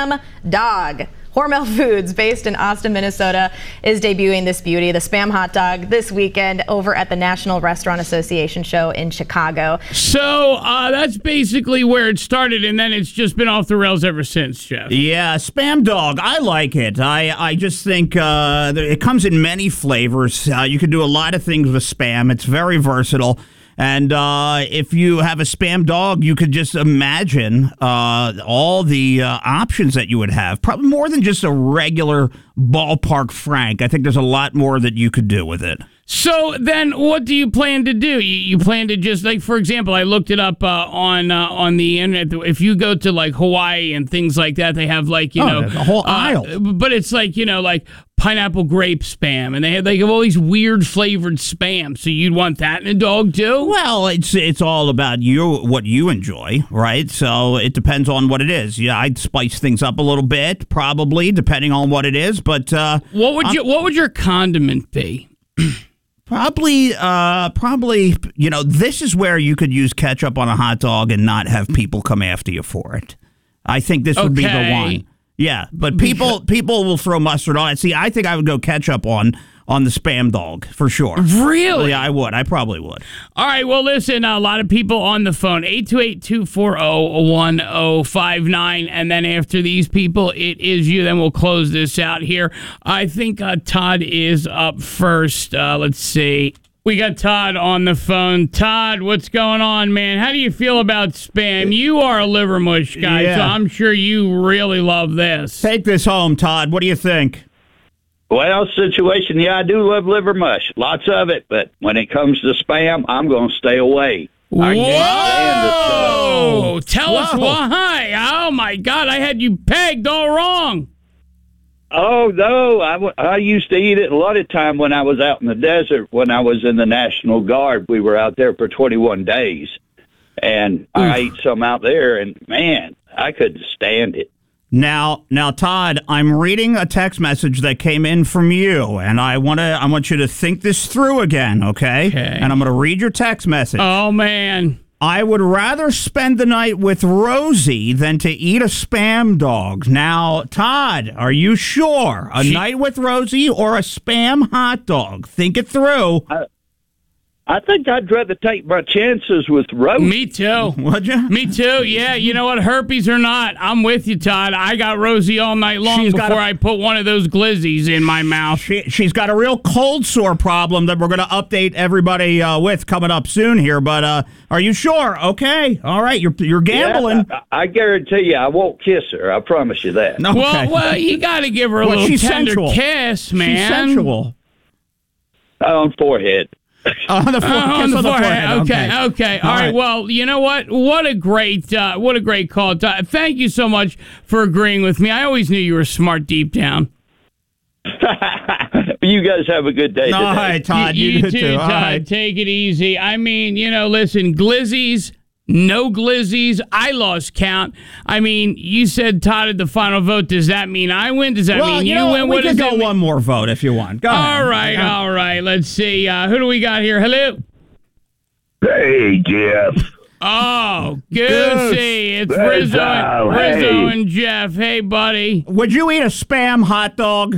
Spam Dog. Hormel Foods, based in Austin, Minnesota, is debuting this beauty, the Spam Hot Dog, this weekend over at the National Restaurant Association show in Chicago. So that's basically where it started, and then it's just been off the rails ever since, Jeff. Yeah, Spam Dog. I like it. I just think it comes in many flavors. You can do a lot of things with Spam. It's very versatile. And if you have a Spam Dog, you could just imagine all the options that you would have. Probably more than just a regular ballpark Frank. I think there's a lot more that you could do with it. So then what do you plan to do? You plan to just, like, for example, I looked it up on the internet. If you go to, like, Hawaii and things like that, they have, like, you know. The whole aisle. But it's like, you know, like pineapple grape Spam. And they have all these weird flavored Spam. So you'd want that in a dog, too? Well, it's all about what you enjoy, right? So it depends on what it is. Yeah, I'd spice things up a little bit, probably, depending on what it is. But what would your condiment be? Probably, you know, this is where you could use ketchup on a hot dog and not have people come after you for it. I think this would be the one. Yeah, but people will throw mustard on it. See, I think I would go ketchup on the Spam Dog for sure. Really? Yeah, I would. I probably would. All right, well, listen, a lot of people on the phone, 828-240-1059, and then after these people, it is you. Then we'll close this out here. I think Todd is up first. Let's see. We got Todd on the phone. Todd, what's going on, man? How do you feel about Spam? You are a liver mush guy, so I'm sure you really love this. Take this home, Todd. What do you think? Well, situation, yeah, I do love liver mush. Lots of it, but when it comes to Spam, I'm going to stay away. Whoa! Tell us why. Oh, my God, I had you pegged all wrong. Oh, no, I used to eat it a lot of time when I was out in the desert. When I was in the National Guard, we were out there for 21 days, and I ate some out there, and, man, I couldn't stand it. Now, Todd, I'm reading a text message that came in from you, and I want you to think this through again, okay? And I'm going to read your text message. Oh, man. I would rather spend the night with Rosie than to eat a Spam Dog. Now, Todd, are you sure? A night with Rosie or a Spam hot dog? Think it through. I think I'd rather take my chances with Rosie. Me too. Would you? Me too. Yeah, you know what? Herpes or not, I'm with you, Todd. I got Rosie all night long before I put one of those glizzies in my mouth. She's got a real cold sore problem that we're going to update everybody with coming up soon here. But are you sure? Okay. All right. You're gambling. Yeah, I guarantee you I won't kiss her. I promise you that. No, okay. Well, you got to give her a little tender kiss, man. She's sensual. On forehead. On the forehead. Okay. All right. Well, you know what? What a great call. Thank you so much for agreeing with me. I always knew you were smart deep down. You guys have a good day. All right, Todd. You too. Todd. Right. Take it easy. I mean, listen, glizzies. No glizzies. I lost count. I mean, you said Todd had the final vote. Does that mean I win? Does that mean you win? We can go one more vote if you want. Go ahead. All right. Let's see. Who do we got here? Hello. Hey, Jeff. Oh, Goosey. It's Rizzo and Jeff. Hey, buddy. Would you eat a Spam hot dog?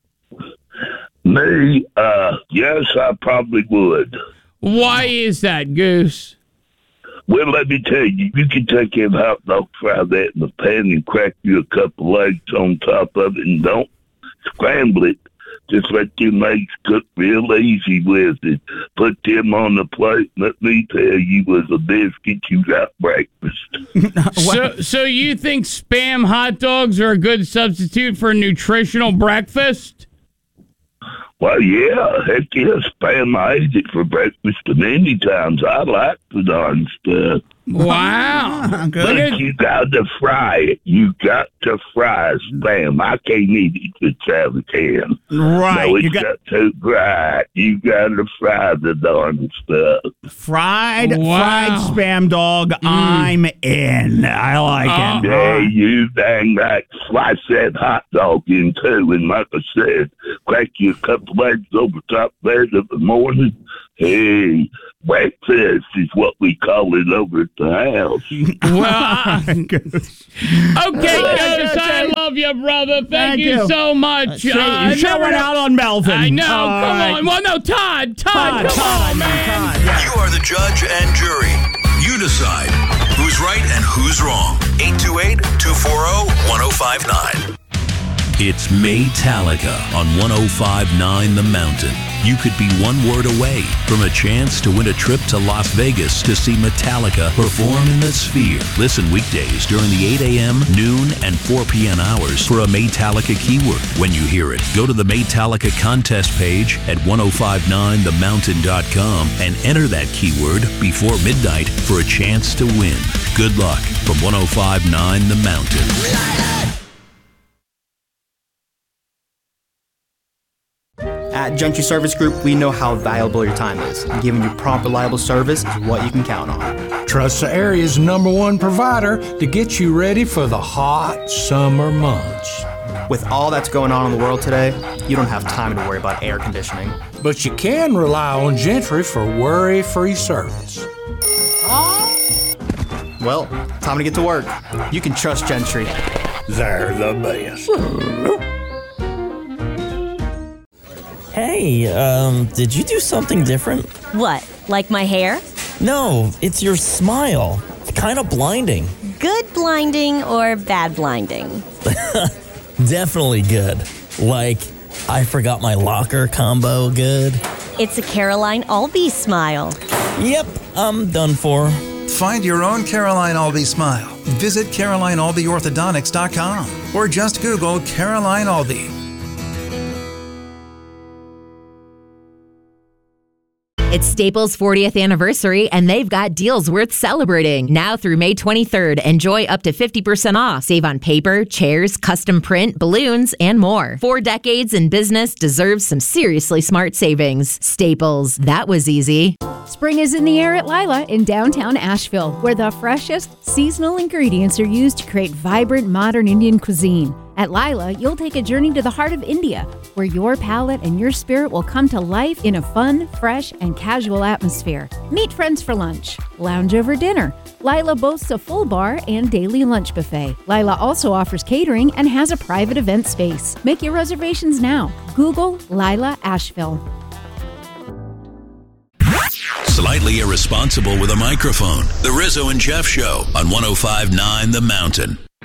Me? Yes, I probably would. Why is that, Goose? Well, let me tell you, you can take a hot dog, fry that in the pan, and crack you a couple eggs on top of it, and don't scramble it. Just let them eggs cook real easy with it. Put them on the plate, and let me tell you, with a biscuit, you got breakfast. So you think Spam hot dogs are a good substitute for a nutritional breakfast? Well, yeah, heck yeah, Spam, I eat it for breakfast many times. I like the darn stuff. Wow. But you got to fry it. You got to fry Spam. I can't eat it just out of can. Right. No, it's got to fry. You got to fry the darn stuff. Fried Spam Dog. I'm in. I like it. Yeah, you dang right. Slice that hot dog in two, and like I said, crack you a couple eggs over top there in the morning. Hey, breakfast is what we call it over at the house. Well, okay, guys, I love you, brother. Thank you you. so much. You sure went out on Melvin. I know. All Come right. on. Well, no, Todd, come on, man. Todd, yeah. You are the judge and jury. You decide who's right and who's wrong. 828-240-1059. It's Maytalica on 105.9 The Mountain. You could be one word away from a chance to win a trip to Las Vegas to see Metallica perform in the Sphere. Listen weekdays during the 8 a.m., noon, and 4 p.m. hours for a Maytalica keyword. When you hear it, go to the Maytalica contest page at 1059themountain.com and enter that keyword before midnight for a chance to win. Good luck from 105.9 The Mountain. At Gentry Service Group, we know how valuable your time is, and giving you prompt, reliable service is what you can count on. Trust the area's #1 provider to get you ready for the hot summer months. With all that's going on in the world today, you don't have time to worry about air conditioning. But you can rely on Gentry for worry-free service. Well, time to get to work. You can trust Gentry. They're the best. Hey, did you do something different? What, like my hair? No, it's your smile. It's kind of blinding. Good blinding or bad blinding? Definitely good. Like, I forgot my locker combo good. It's a Caroline Albee smile. Yep, I'm done for. Find your own Caroline Albee smile. Visit CarolineAlbeeOrthodontics.com or just Google Caroline Albee. It's Staples' 40th anniversary, and they've got deals worth celebrating. Now through May 23rd, enjoy up to 50% off. Save on paper, chairs, custom print, balloons, and more. 4 decades in business deserves some seriously smart savings. Staples, that was easy. Spring is in the air at Lila in downtown Asheville, where the freshest seasonal ingredients are used to create vibrant modern Indian cuisine. At Lila, you'll take a journey to the heart of India, where your palate and your spirit will come to life in a fun, fresh, and casual atmosphere. Meet friends for lunch, lounge over dinner. Lila boasts a full bar and daily lunch buffet. Lila also offers catering and has a private event space. Make your reservations now. Google Lila Asheville. Slightly irresponsible with a microphone. The Rizzo and Jeff Show on 105.9 The Mountain.